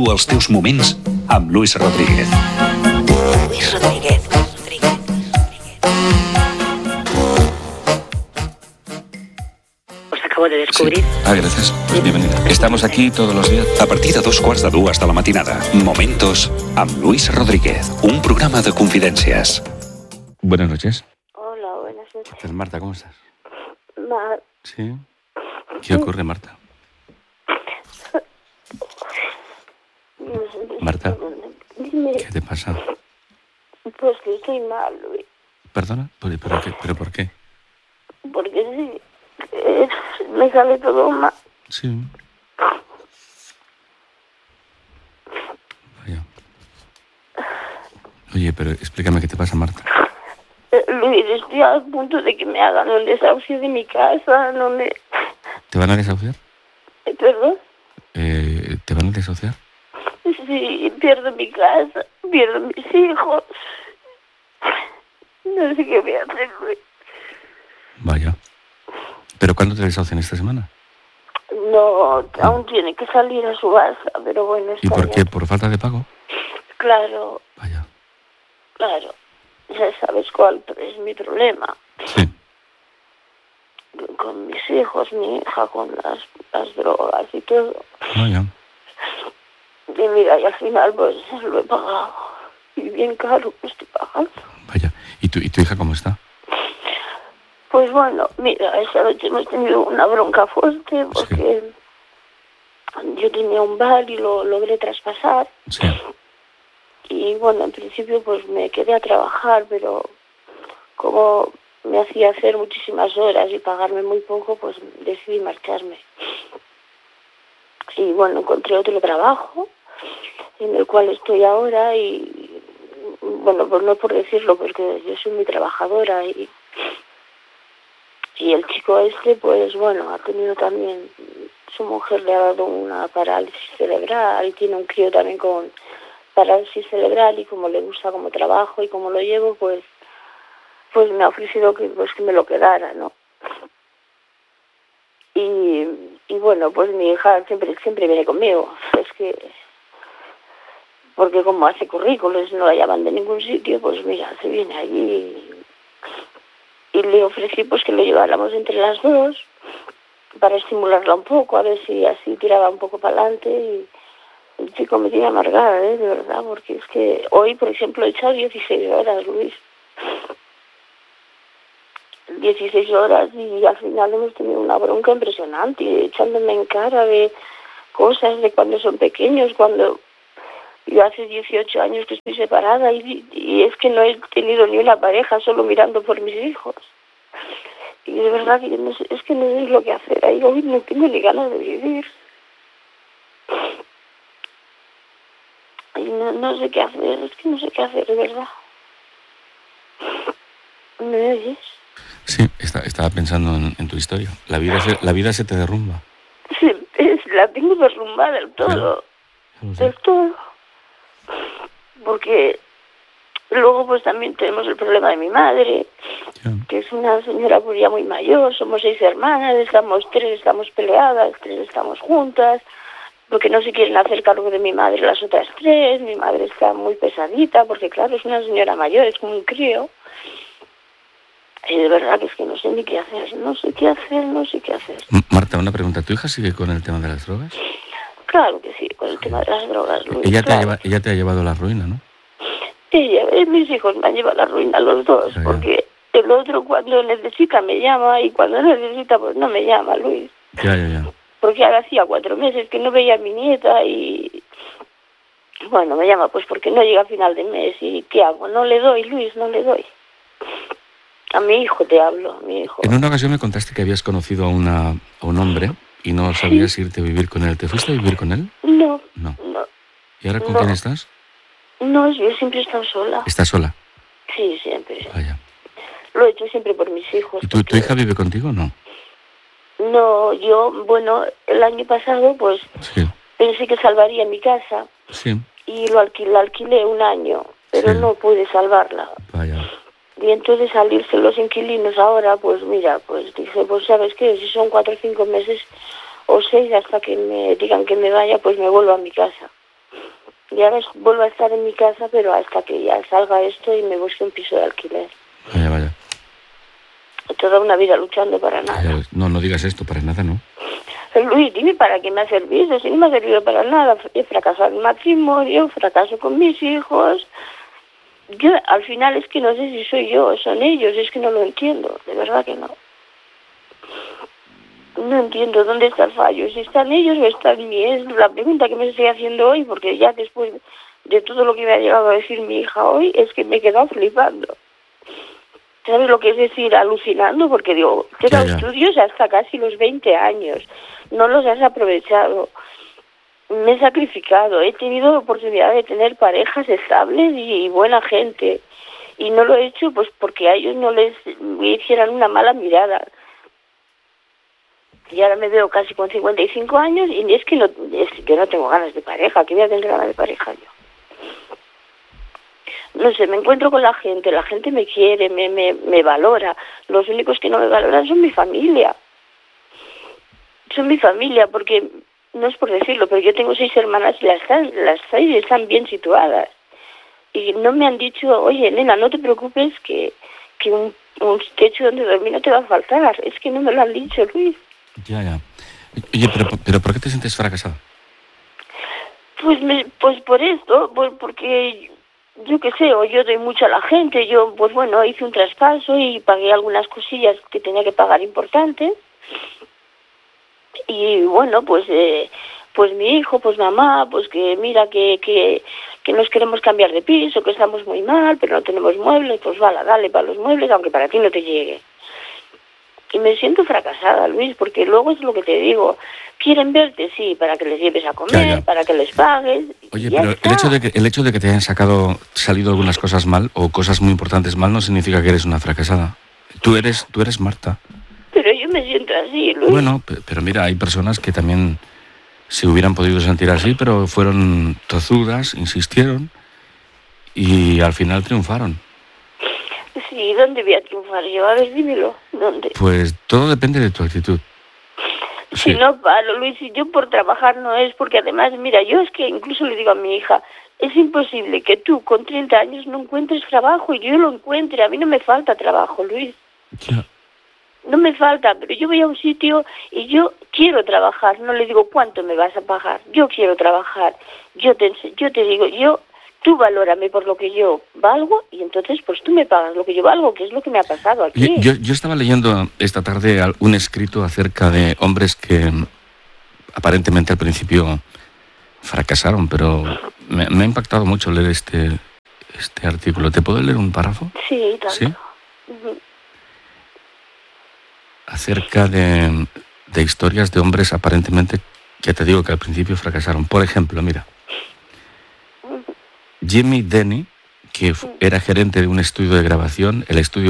tu els teus moments amb Luis Rodríguez. Luis Rodríguez. Os acabo de descubrir. Sí. Gracias. Pues bienvenida. Estamos aquí todos los días. A partir de 2:45 de la matinada. Momentos amb Luis Rodríguez. Un programa de confidències. Buenas noches. Hola, buenas noches. ¿Qué tal, Marta? ¿Cómo estás? Mal. Sí. ¿Qué ocurre, Marta? Marta, Dime, ¿qué te pasa? pues que estoy mal, Luis. ¿Perdona? ¿Pero por qué? Porque sí, me sale todo mal. Sí. Vaya. Oye, pero explícame qué te pasa, Marta. Luis, estoy a punto de que me hagan un desahucio de mi casa, no me... ¿Te van a desahuciar? ¿Perdón? ¿Te van a desahuciar? Sí, pierdo mi casa, pierdo mis hijos. No sé qué voy a hacer, Luis. Vaya. ¿Pero cuándo te desahucian? ¿Esta semana? No, aún tiene que salir a subasta, pero bueno... ¿Y por qué? ¿Por falta de pago? Claro, Vaya. claro. Ya sabes cuál es mi problema. Sí. Con mis hijos, mi hija, con las drogas y todo. Vaya. Y mira, y al final pues lo he pagado. Y bien caro que estoy pagando. Vaya. ¿Y tu hija cómo está? Pues bueno, mira, esta noche hemos tenido una bronca fuerte porque yo tenía un bar y lo logré traspasar. Sí. Y bueno, en principio pues me quedé a trabajar, pero como me hacía hacer muchísimas horas y pagarme muy poco, pues decidí marcharme. Y bueno, encontré otro trabajo en el cual estoy ahora y bueno, pues no por decirlo, porque yo soy muy trabajadora y el chico este, pues bueno, ha tenido también, su mujer le ha dado una parálisis cerebral y tiene un crío también con parálisis cerebral y como le gusta como trabajo y como lo llevo, pues me ha ofrecido que me lo quedara, ¿no? Y bueno, pues mi hija siempre viene conmigo. Es que, porque como hace currículos, no la llaman de ningún sitio, pues mira, se viene allí y le ofrecí pues que lo lleváramos entre las dos para estimularla un poco, a ver si así tiraba un poco para adelante. Y el chico me tiene amargada, de verdad, porque es que hoy, por ejemplo, he echado 16 horas, Luis. 16 horas y al final hemos tenido una bronca impresionante, echándome en cara de cosas de cuando son pequeños, cuando yo hace 18 años que estoy separada y es que no he tenido ni una pareja, solo mirando por mis hijos. Y de verdad que no sé, es que no sé lo que hacer. Ahí hoy no tengo ni ganas de vivir. Y no sé qué hacer, es que no sé qué hacer, de verdad. ¿Me oyes? Sí, estaba pensando en tu historia. La vida se te derrumba. Sí, la tengo derrumbada del todo. Del todo. Porque luego pues también tenemos el problema de mi madre, que es una señora pues ya muy mayor, somos 6 hermanas, tres estamos peleadas, 3 estamos juntas, porque no se quieren hacer cargo de mi madre las otras 3, mi madre está muy pesadita, porque claro, es una señora mayor, es como un crío. Y de verdad que es que no sé ni qué hacer, no sé qué hacer. Marta, una pregunta. ¿Tu hija sigue con el tema de las drogas? Claro que sí, con el tema de las drogas, Luis. Ella te ha llevado a la ruina, ¿no? Mis hijos me han llevado a la ruina los dos, porque el otro cuando necesita me llama y cuando no necesita pues no me llama, Luis. Ya. Porque ahora hacía 4 meses que no veía a mi nieta y... Bueno, me llama pues porque no llega a final de mes y ¿qué hago? No le doy, Luis, no le doy. A mi hijo te hablo, a mi hijo. En una ocasión me contaste que habías conocido a un hombre y no sabías irte a vivir con él. ¿Te fuiste a vivir con él? No. ¿Y ahora con quién estás? No, yo siempre he estado sola. ¿Estás sola? Sí, siempre. Vaya. Lo he hecho siempre por mis hijos. ¿Y tu hija vive contigo o no? No, yo, bueno, el año pasado pues pensé que salvaría mi casa. Sí. Y la alquilé un año, pero no pude salvarla. Vaya. Y entonces salirse los inquilinos ahora, pues mira, pues dije, pues sabes qué, si son 4 o 5 meses o 6 hasta que me digan que me vaya, pues me vuelvo a mi casa. Y ahora vuelvo a estar en mi casa, pero hasta que ya salga esto y me busque un piso de alquiler. Vaya. Toda una vida luchando para nada. No digas esto, para nada, ¿no? Luis, dime para qué me ha servido. Si no me ha servido para nada. He fracasado en matrimonio, fracaso con mis hijos. Yo, al final, es que no sé si soy yo o son ellos. Es que no lo entiendo. De verdad que no. No entiendo dónde está el fallo. Si están ellos o está en mí. Es la pregunta que me estoy haciendo hoy, porque ya después de todo lo que me ha llegado a decir mi hija hoy, es que me he quedado flipando. ¿Sabes lo que es decir? Alucinando, porque digo, te he dado estudios hasta casi los 20 años. No los has aprovechado. Me he sacrificado. He tenido la oportunidad de tener parejas estables y buena gente. Y no lo he hecho pues porque a ellos no les hicieran una mala mirada. Y ahora me veo casi con 55 años y es que yo no tengo ganas de pareja. ¿Qué voy a tener ganas de pareja yo? No sé, me encuentro con la gente me quiere, me valora. Los únicos que no me valoran son mi familia. Son mi familia, porque, no es por decirlo, pero yo tengo 6 hermanas y las 6 están bien situadas. Y no me han dicho, oye, nena, no te preocupes que un techo donde dormir no te va a faltar. Es que no me lo han dicho, Luis. Ya. Oye, pero ¿por qué te sientes fracasada? Pues por esto, porque yo qué sé, o yo doy mucho a la gente. Yo, pues bueno, hice un traspaso y pagué algunas cosillas que tenía que pagar importantes. Y bueno, pues mi hijo, pues mamá, pues que mira que nos queremos cambiar de piso, que estamos muy mal, pero no tenemos muebles, pues vale, dale para los muebles, aunque para ti no te llegue. Y me siento fracasada, Luis, porque luego es lo que te digo. Quieren verte, sí, para que les lleves a comer, para que les pagues. Oye, pero el hecho de que te hayan salido algunas cosas mal o cosas muy importantes mal no significa que eres una fracasada. Tú eres Marta. Pero yo me siento así, Luis. Bueno, pero mira, hay personas que también se hubieran podido sentir así, pero fueron tozudas, insistieron y al final triunfaron. Sí, ¿dónde voy a triunfar yo? A ver, dímelo, ¿dónde? Pues todo depende de tu actitud. Si no paro, Luis, si yo por trabajar no es, porque además, mira, yo es que incluso le digo a mi hija, es imposible que tú con 30 años no encuentres trabajo y yo lo encuentre. A mí no me falta trabajo, Luis. Ya. No me falta, pero yo voy a un sitio y yo quiero trabajar. No le digo cuánto me vas a pagar. Yo quiero trabajar. Yo te digo, tú valórame por lo que yo valgo y entonces pues tú me pagas lo que yo valgo, que es lo que me ha pasado aquí. Yo estaba leyendo esta tarde un escrito acerca de hombres que aparentemente al principio fracasaron, pero me ha impactado mucho leer este artículo. ¿Te puedo leer un párrafo? Sí, tanto. ¿Sí? Uh-huh. Acerca de historias de hombres aparentemente, ya te digo que al principio fracasaron. Por ejemplo, mira, Jimmy Denny, que era gerente de un estudio de grabación, el estudio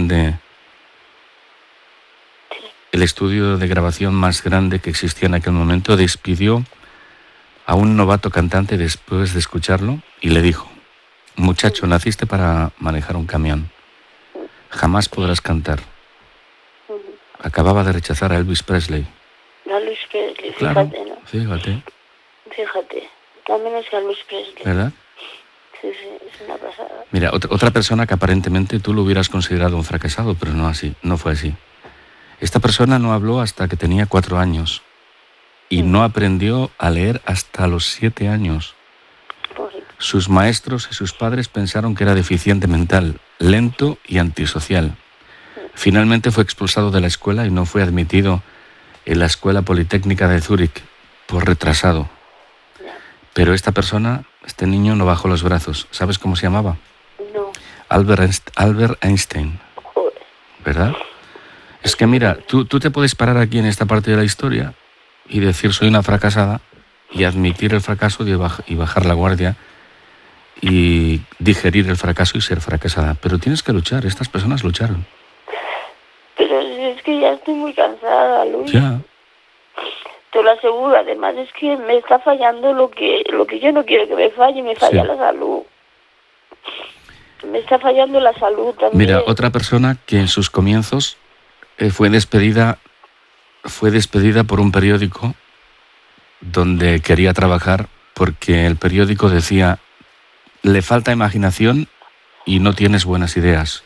de grabación más grande que existía en aquel momento, despidió a un novato cantante después de escucharlo y le dijo: muchacho, naciste para manejar un camión, jamás podrás cantar. Acababa de rechazar a Elvis Presley. A Elvis Presley, claro, fíjate, ¿no? Fíjate, también es Elvis Presley. ¿Verdad? Sí, es una pasada. Mira, otra persona que aparentemente tú lo hubieras considerado un fracasado, pero no fue así. Esta persona no habló hasta que tenía 4 años y no aprendió a leer hasta los 7 años. Sus maestros y sus padres pensaron que era deficiente mental, lento y antisocial. Finalmente fue expulsado de la escuela y no fue admitido en la Escuela Politécnica de Zúrich por retrasado. Pero este niño no bajó los brazos. ¿Sabes cómo se llamaba? No. Albert Einstein. ¿Verdad? Es que mira, tú te puedes parar aquí en esta parte de la historia y decir soy una fracasada y admitir el fracaso y bajar la guardia y digerir el fracaso y ser fracasada. Pero tienes que luchar. Estas personas lucharon. Pero es que ya estoy muy cansada, Luis. Ya. Te lo aseguro, además es que me está fallando lo que yo no quiero que me falle, me falla la salud. Me está fallando la salud también. Mira, otra persona que en sus comienzos fue despedida por un periódico donde quería trabajar porque el periódico decía: le falta imaginación y no tienes buenas ideas.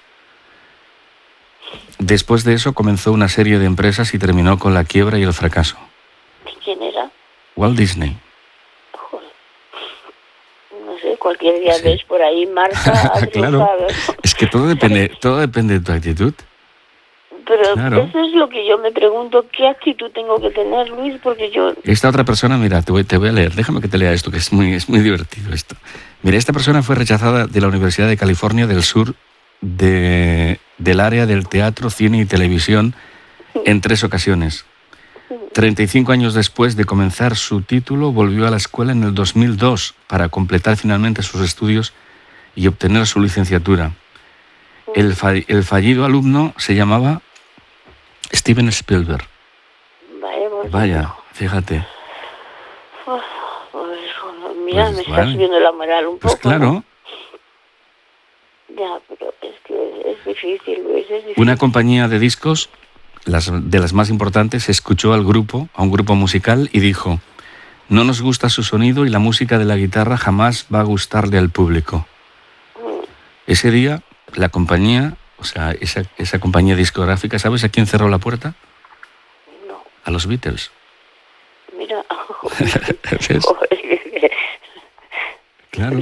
Después de eso comenzó una serie de empresas y terminó con la quiebra y el fracaso. ¿Quién era? Walt Disney. Joder. No sé, cualquier día Sí. ves por ahí Marta ha Claro, triunfado. es que todo depende de tu actitud. Pero Claro. eso es lo que yo me pregunto, ¿qué actitud tengo que tener, Luis? Porque yo... Esta otra persona, mira, te voy a leer, déjame que te lea esto, que es muy divertido esto. Mira, esta persona fue rechazada de la Universidad de California del Sur del área del teatro, cine y televisión en 3 ocasiones. 35 años después de comenzar su título, volvió a la escuela en el 2002 para completar finalmente sus estudios y obtener su licenciatura. El fallido alumno se llamaba Steven Spielberg. Vaya, pues, Vaya, fíjate. pues, mira, Pues, me está vale. subiendo la moral un Pues poco. claro, ¿no? Ya, pero es que es difícil, Luis, es difícil. una compañía de discos, de las más importantes, escuchó a un grupo musical y dijo: no nos gusta su sonido y la música de la guitarra jamás va a gustarle al público. Ese día, la compañía, o sea, esa compañía discográfica, ¿sabes a quién cerró la puerta? No, A los Beatles. mira. ¿Ves? Claro.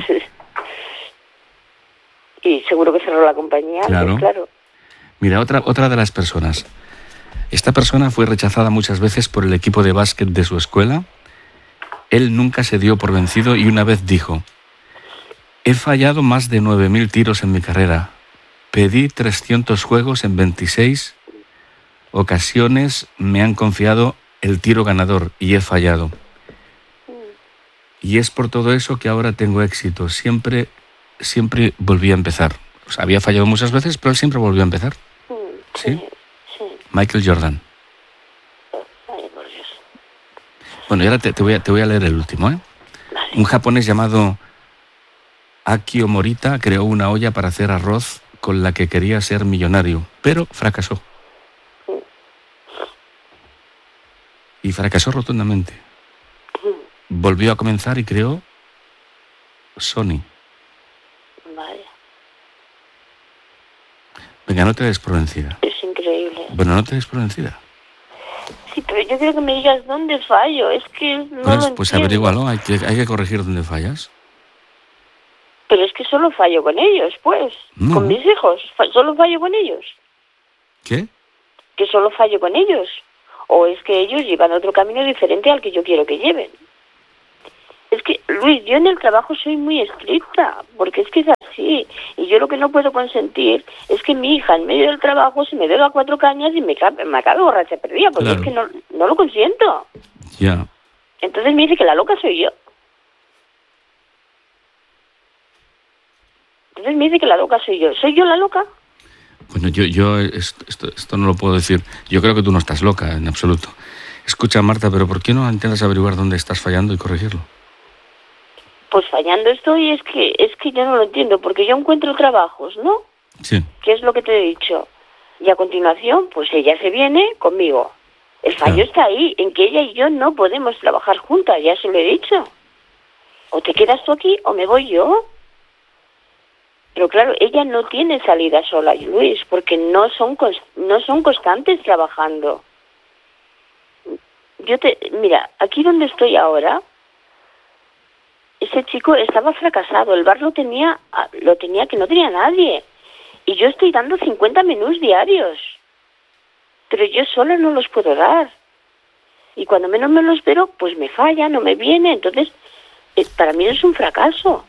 Y seguro que cerró la compañía antes, Claro. claro. Mira, otra de las personas. Esta persona fue rechazada muchas veces por el equipo de básquet de su escuela. Él nunca se dio por vencido y una vez dijo: he fallado más de 9.000 tiros en mi carrera. Pedí 300 juegos en 26 ocasiones, me han confiado el tiro ganador y he fallado. Y es por todo eso que ahora tengo éxito. Siempre volví a empezar. O sea, había fallado muchas veces, pero él siempre volvió a empezar. ¿Sí? Sí. Michael Jordan. Ay, por Dios. Bueno, y ahora te voy a leer el último, ¿eh? Vale. Un japonés llamado Akio Morita creó una olla para hacer arroz con la que quería ser millonario, pero fracasó. Y fracasó rotundamente. Volvió a comenzar y creó Sony. Vaya, Venga, no te des por vencida. es increíble. Bueno, no te des por vencida. Sí, pero yo quiero que me digas dónde fallo. Es que no Bueno, lo pues entiendo. averígualo, hay que corregir dónde fallas. Pero es que solo fallo con ellos, pues. No. Con mis hijos. Solo fallo con ellos. ¿Qué? Que solo fallo con ellos. O es que ellos llevan otro camino diferente al que yo quiero que lleven. Es que, Luis, yo en el trabajo soy muy estricta, porque es que es así. Y yo lo que no puedo consentir es que mi hija en medio del trabajo se me beba 4 cañas y me acabe borracha perdida, porque Claro. es que no lo consiento. Ya. Entonces me dice que la loca soy yo. Entonces me dice que la loca soy yo. ¿Soy yo la loca? Bueno, yo esto no lo puedo decir. Yo creo que tú no estás loca, en absoluto. Escucha, Marta, pero ¿por qué no intentas averiguar dónde estás fallando y corregirlo? Pues fallando estoy, es que yo no lo entiendo, porque yo encuentro trabajos, ¿no? Sí. ¿Qué es lo que te he dicho? Y a continuación, pues ella se viene conmigo. El fallo Claro. está ahí, en que ella y yo no podemos trabajar juntas, ya se lo he dicho. O te quedas tú aquí o me voy yo. Pero claro, ella no tiene salida sola, Luis, porque no son constantes trabajando. Mira, aquí donde estoy ahora, ese chico estaba fracasado, el bar lo tenía que no tenía nadie. Y yo estoy dando 50 menús diarios. Pero yo sola no los puedo dar. Y cuando menos me los espero, pues me falla, no me viene. Entonces, para mí es un fracaso.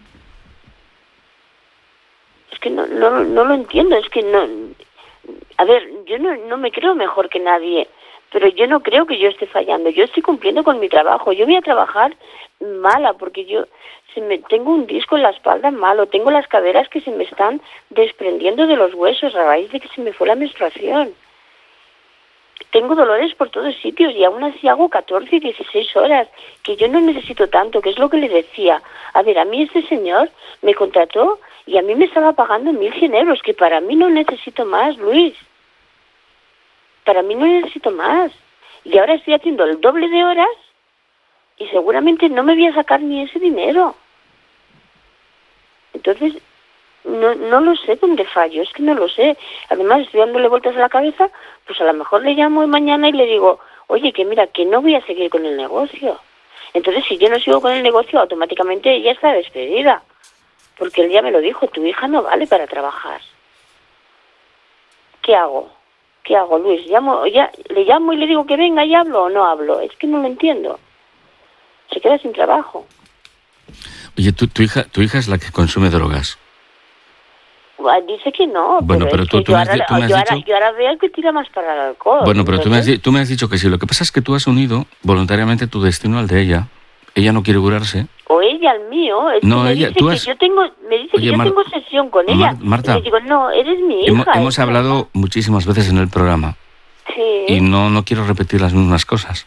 Es que no lo entiendo, es que no... A ver, yo no me creo mejor que nadie, pero yo no creo que yo esté fallando. Yo estoy cumpliendo con mi trabajo. Yo voy a trabajar mala porque tengo un disco en la espalda malo, tengo las caderas que se me están desprendiendo de los huesos a raíz de que se me fue la menstruación. Tengo dolores por todos sitios y aún así hago 14 y 16 horas, que yo no necesito tanto, que es lo que le decía. A ver, a mí este señor me contrató y a mí me estaba pagando 1.100 euros, que para mí no necesito más, Luis. Para mí no necesito más. Y ahora estoy haciendo el doble de horas y seguramente no me voy a sacar ni ese dinero. Entonces, no lo sé dónde fallo, es que no lo sé. Además, estoy dándole vueltas a la cabeza, pues a lo mejor le llamo mañana y le digo, oye, que mira, que no voy a seguir con el negocio. Entonces, si yo no sigo con el negocio, automáticamente ella está despedida. Porque él ya me lo dijo, tu hija no vale para trabajar. ¿Qué hago? ¿Qué hago, Luis? ¿Le llamo y le digo que venga y hablo o no hablo? Es que no lo entiendo. Se queda sin trabajo. Oye, tu hija es la que consume drogas. Dice que no. Bueno, pero tú me has dicho... Yo ahora veo que tira más para el alcohol. Bueno, pero tú me has dicho que sí. Lo que pasa es que tú has unido voluntariamente tu destino al de ella. Ella no quiere curarse. O ella al mío. No, me ella, dice tú que has... yo tengo, me dice Oye, que yo tengo sesión con ella. Marta, y le digo, no, eres mi hija. Hemos hablado muchísimas veces en el programa. Sí. Y no quiero repetir las mismas cosas.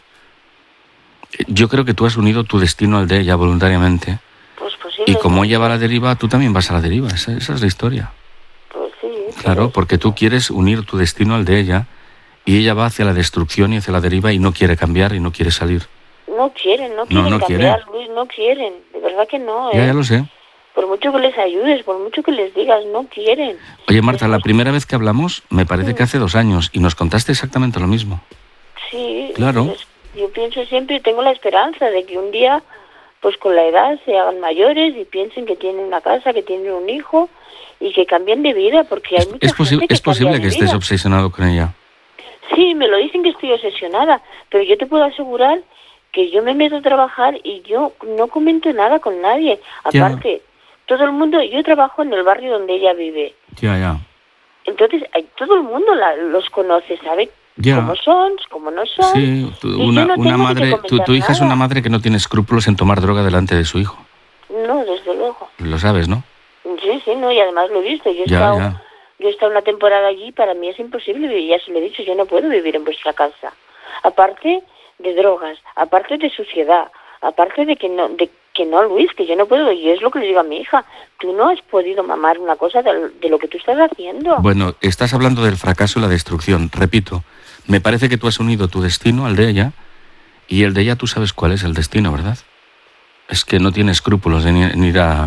Yo creo que tú has unido tu destino al de ella voluntariamente. Pues posible. Y como ella va a la deriva, tú también vas a la deriva. Esa es la historia. Pues sí. Claro, porque tú quieres unir tu destino al de ella y ella va hacia la destrucción y hacia la deriva y no quiere cambiar y no quiere salir. No quieren cambiar, Luis, no quieren. De verdad que no. Ya lo sé. Por mucho que les ayudes, por mucho que les digas, no quieren. Oye, Marta, la primera vez que hablamos, me parece que hace 2 años, y nos contaste exactamente lo mismo. Sí. Claro. Pues, yo pienso siempre, tengo la esperanza de que un día, pues con la edad, se hagan mayores y piensen que tienen una casa, que tienen un hijo y que cambien de vida, porque hay mucha gente que es posible cambia que de estés vida. obsesionado con ella. Sí, me lo dicen que estoy obsesionada, pero yo te puedo asegurar que yo me meto a trabajar y yo no comento nada con nadie. Aparte, todo el mundo, yo trabajo en el barrio donde ella vive. Ya. Entonces, todo el mundo los conoce, ¿sabe? Ya. Cómo son, cómo no son. Sí, una madre, tu hija es una madre que no tiene escrúpulos en tomar droga delante de su hijo. No, desde luego. Lo sabes, ¿no? Sí, no, y además lo he visto. Yo he estado una temporada allí, para mí es imposible, y ya se lo he dicho, yo no puedo vivir en vuestra casa. Aparte de drogas, aparte de suciedad, aparte de que no, Luis, que yo no puedo, y es lo que le digo a mi hija, tú no has podido mamar una cosa de lo que tú estás haciendo. Bueno, estás hablando del fracaso y la destrucción, repito, me parece que tú has unido tu destino al de ella, y el de ella tú sabes cuál es el destino, ¿verdad? Es que no tiene escrúpulos en ir a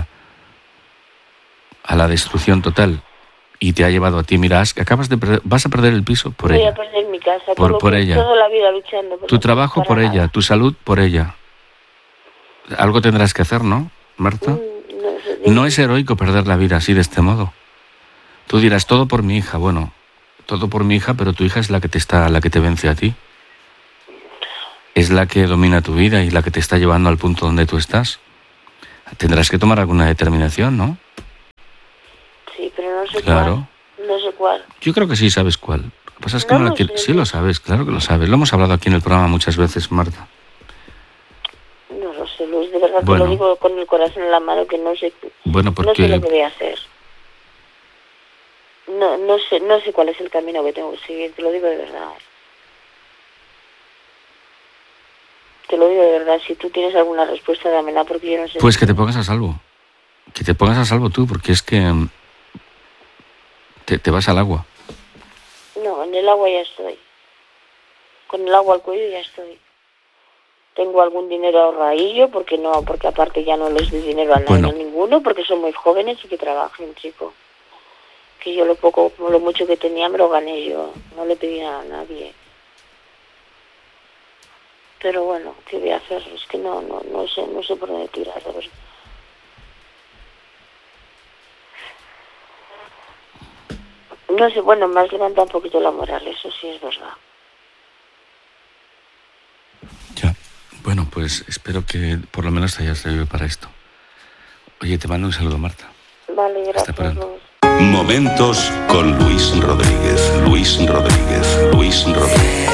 la destrucción total, y te ha llevado a ti, mira, vas a perder el piso por ella. Voy a perder mi casa, por ella. Toda la vida luchando. Tu trabajo por ella, tu salud por ella. Algo tendrás que hacer, ¿no, Marta? No es heroico perder la vida así, de este modo. Tú dirás, todo por mi hija. Bueno, todo por mi hija, pero tu hija es la que te vence a ti. Es la que domina tu vida y la que te está llevando al punto donde tú estás. Tendrás que tomar alguna determinación, ¿no? Sí, pero no sé claro. Cuál. No sé cuál. Yo creo que sí sabes cuál. Lo que pasa es que sí lo sabes, claro que lo sabes. Lo hemos hablado aquí en el programa muchas veces, Marta. No lo sé, Luis, de verdad te lo digo con el corazón en la mano, que no sé, no sé lo que voy a hacer. No sé cuál es el camino que tengo que seguir, te lo digo de verdad. Te lo digo de verdad, si tú tienes alguna respuesta, dámela, porque yo no sé. Pues que te pongas a salvo. Que te pongas a salvo tú, porque es que te vas al agua. No, en el agua ya estoy. Con el agua al cuello ya estoy. Tengo algún dinero ahorradillo, porque aparte ya no les doy dinero a nadie, a ninguno, porque son muy jóvenes y que trabajen, chico. Que yo lo mucho que tenía me lo gané yo, no le pedí nada a nadie. Pero bueno, ¿qué voy a hacer? Es que no sé por dónde tirar, de verdad. No sé, bueno, me has levantado un poquito la moral, eso sí es verdad. Ya, bueno, pues espero que por lo menos te haya servido para esto. Oye, te mando un saludo, Marta. Vale, gracias. Hasta pronto. Momentos con Luis Rodríguez. Luis Rodríguez. Luis Rodríguez.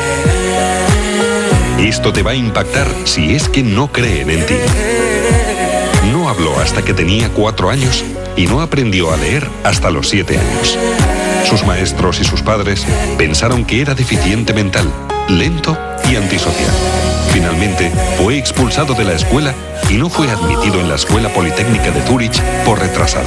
Esto te va a impactar si es que no creen en ti. No habló hasta que tenía 4 años y no aprendió a leer hasta los 7 años. Sus maestros y sus padres pensaron que era deficiente mental, lento y antisocial. Finalmente, fue expulsado de la escuela y no fue admitido en la Escuela Politécnica de Zúrich por retrasado.